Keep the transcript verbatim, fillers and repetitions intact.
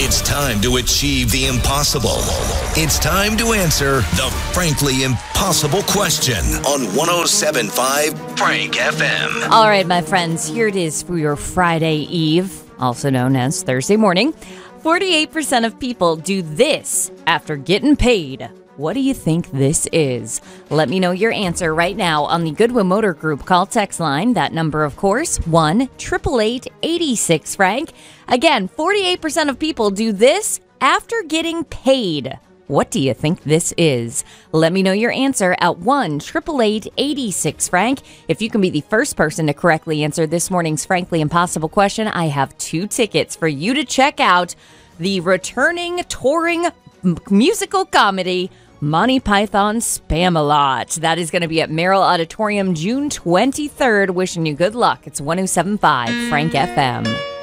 It's time to achieve the impossible. It's time to answer the frankly impossible question on one oh seven point five Frank F M. All right, my friends, here it is for your Friday Eve, also known as Thursday morning. forty-eight percent of people do this after getting paid. What do you think this is? Let me know your answer right now on the Goodwill Motor Group call text line. That number, of course, one eight eight eight, eight six Frank. Again, forty-eight percent of people do this after getting paid. What do you think this is? Let me know your answer at one eight eight eight, eight six Frank. If you can be the first person to correctly answer this morning's Frankly Impossible question, I have two tickets for you to check out the returning touring m- musical comedy Monty Python Spam-A-Lot. That is going to be at Merrill Auditorium June twenty-third. Wishing you good luck. It's one oh seven point five Frank F M.